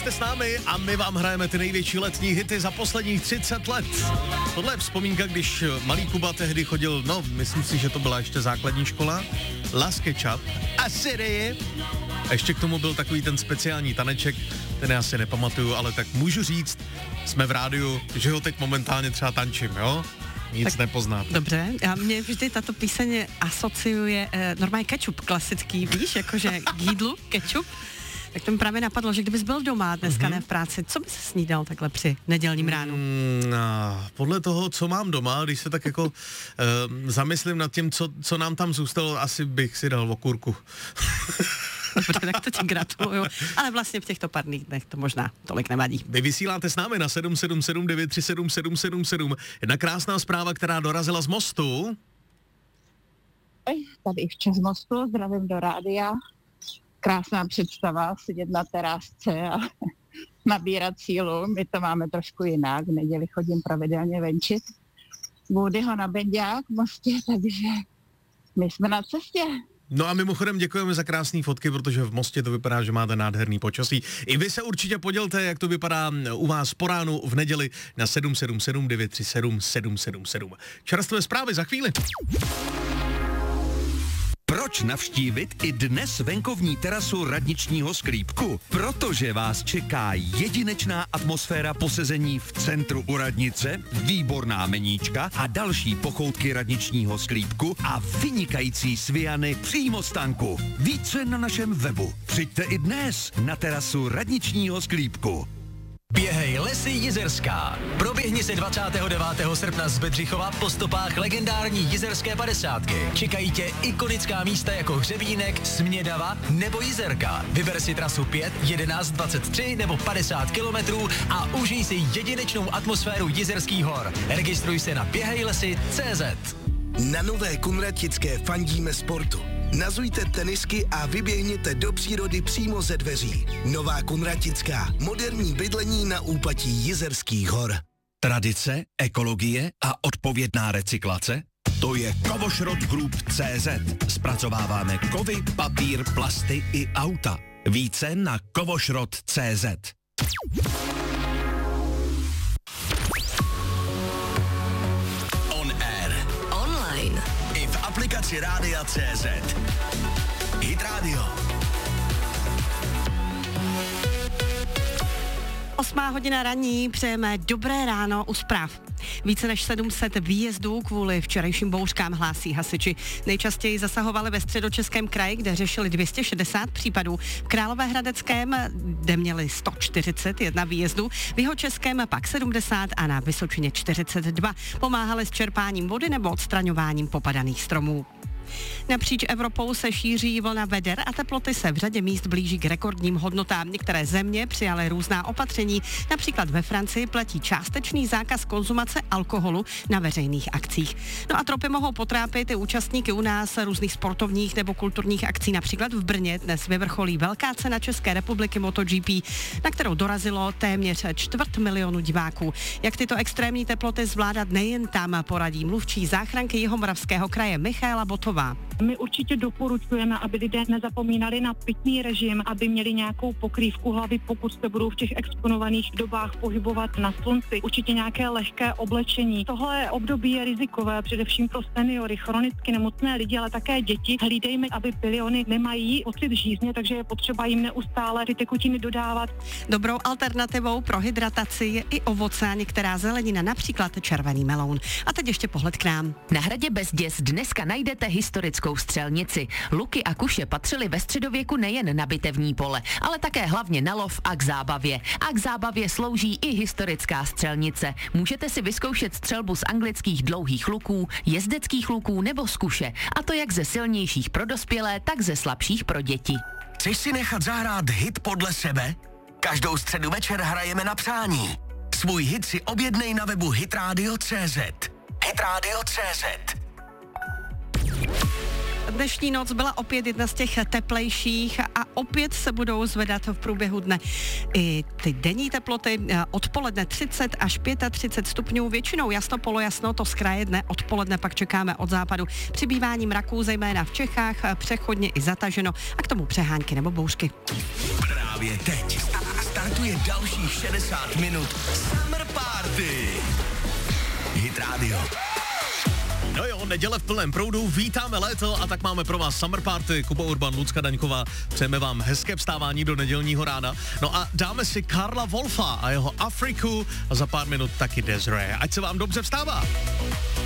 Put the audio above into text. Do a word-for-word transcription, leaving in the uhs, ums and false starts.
jste s námi a my vám hrajeme ty největší letní hity za posledních třicet let. Tohle je vzpomínka, když malý Kuba tehdy chodil, no, myslím si, že to byla ještě základní škola, La SketchUp a série. A ještě k tomu byl takový ten speciální taneček, ten já si nepamatuju, ale tak můžu říct, jsme v rádiu, že ho teď momentálně třeba tančím, jo? Nic tak nepoznáte. Dobře, a mě vždy tato píseň asociuje eh, normálně kečup klasický, víš, jakože k jídlu kečup. Tak to mi právě napadlo, že kdybys byl doma dneska, mm-hmm. ne v práci, co bys snídal takhle při nedělním ránu? Mm, podle toho, co mám doma, když se tak jako uh, zamyslím nad tím, co, co nám tam zůstalo, asi bych si dal okurku. Dobře, tak to ti gratuluju. Ale vlastně v těchto pár dnech to možná tolik nevadí. Vy vysíláte s námi na sedm sedm sedm devět tři sedm sedm sedm sedm. Jedna krásná zpráva, která dorazila z mostu. Tady včas z mostu, zdravím do rádia. Krásná představa, sedět na terásce a nabírat sílu. My to máme trošku jinak. V neděli chodím pravidelně venčit Woodyho na Benďák v Mostě, takže my jsme na cestě. No a mimochodem děkujeme za krásné fotky, protože v Mostě to vypadá, že máte nádherný počasí. I vy se určitě podělte, jak to vypadá u vás po ránu v neděli na sedm sedm sedm devět tři sedm sedm sedm sedm. Čerstvé zprávy za chvíli. Proč navštívit i dnes venkovní terasu radničního sklípku? Protože vás čeká jedinečná atmosféra posezení v centru u radnice, výborná meníčka a další pochoutky radničního sklípku a vynikající sviany přímo z tanku. Více na našem webu. Přijďte i dnes na terasu radničního sklípku. Běhej Lesy Jizerská. Proběhni se dvacátého devátého srpna z Bedřichova po stopách legendární Jizerské padesátky. Čekají tě ikonická místa jako Hřebínek, Smědava nebo Jizerka. Vyber si trasu pět, jedenáct, dvacet tři nebo padesát kilometrů a užij si jedinečnou atmosféru Jizerských hor. Registruj se na běhejlesy tečka cé zet. Na Nové Kunratické fandíme sportu. Nazujte tenisky a vyběhněte do přírody přímo ze dveří. Nová Kunratická. Moderní bydlení na úpatí Jizerských hor. Tradice, ekologie a odpovědná recyklace? To je Kovošrot Group tečka cé zet. Zpracováváme kovy, papír, plasty i auta. Více na kovošrot tečka cé zet. On air. Online. I v aplikaci Rádia tečka cé zet. Hit Radio. Osmá hodina ranní, přejeme dobré ráno u zpráv. Více než sedm set výjezdů kvůli včerejším bouřkám, hlásí hasiči. Nejčastěji zasahovali ve Středočeském kraji, kde řešili dvě stě šedesát případů. V Královéhradeckém, kde měli sto čtyřicet jedna výjezdů, v Jihočeském pak sedmdesát a na Vysočině čtyřicet dva. Pomáhali s čerpáním vody nebo odstraňováním popadaných stromů. Napříč Evropou se šíří vlna veder a teploty se v řadě míst blíží k rekordním hodnotám. Některé země přijaly různá opatření. Například ve Francii platí částečný zákaz konzumace alkoholu na veřejných akcích. No a tropy mohou potrápit i účastníky u nás různých sportovních nebo kulturních akcí. Například v Brně dnes vyvrcholí velká cena České republiky MotoGP, na kterou dorazilo téměř čtvrt milionu diváků. Jak tyto extrémní teploty zvládat nejen tam, poradí mluvčí záchranky Jihomoravského kraje Michaela Botová. My určitě doporučujeme, aby lidé nezapomínali na pitný režim, aby měli nějakou pokrývku hlavy, pokud se budou v těch exponovaných dobách pohybovat na slunci. Určitě nějaké lehké oblečení. Tohle období je rizikové, především pro seniory, chronicky nemocné lidi, ale také děti. Hlídejme, aby pili, oni nemají pocit žízně, takže je potřeba jim neustále ty tekutiny dodávat. Dobrou alternativou pro hydrataci je i ovoce a některá zelenina, například červený meloun. A teď ještě pohled k nám. Na hradě Bezděs dneska najdete historickou střelnici. Luky a kuše patřily ve středověku nejen na bitevní pole, ale také hlavně na lov a k zábavě. A k zábavě slouží i historická střelnice. Můžete si vyzkoušet střelbu z anglických dlouhých luků, jezdeckých luků nebo z kuše. A to jak ze silnějších pro dospělé, tak ze slabších pro děti. Chceš si nechat zahrát hit podle sebe? Každou středu večer hrajeme na přání. Svůj hit si objednej na webu hitradio tečka cé zet. hitradio tečka cé zet. Dnešní noc byla opět jedna z těch teplejších a opět se budou zvedat v průběhu dne i ty denní teploty. Odpoledne třicet až třicet pět stupňů, většinou jasno, polojasno, to z kraje dne, odpoledne pak čekáme od západu přibývání mraků, zejména v Čechách, přechodně i zataženo a k tomu přehánky nebo bouřky. Právě teď startuje dalších šedesát minut Summer Party. Hit Radio. No jo, neděle v plném proudu, vítáme léto a tak máme pro vás Summer Party. Kuba Urban, Lucka Daňková, přejeme vám hezké vstávání do nedělního rána. No a dáme si Karla Wolfa a jeho Afriku a za pár minut taky Desiree. Ať se vám dobře vstává.